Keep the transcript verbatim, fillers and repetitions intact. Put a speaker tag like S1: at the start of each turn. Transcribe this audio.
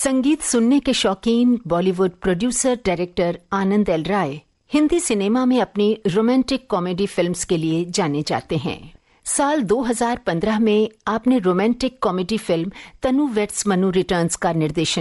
S1: संगीत सुनने के शौकीन बॉलीवुड प्रोड्यूसर डायरेक्टर आनंद एल राय हिंदी सिनेमा में अपनी रोमांटिक कॉमेडी फिल्म्स के लिए जाने जाते हैं। साल दो हज़ार पंद्रह में आपने रोमांटिक कॉमेडी फिल्म तनु वेड्स मनु रिटर्न्स का निर्देशन